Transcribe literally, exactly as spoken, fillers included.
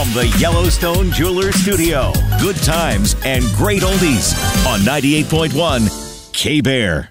From the Yellowstone Jeweler Studio, good times and great oldies on ninety-eight point one K-Bear.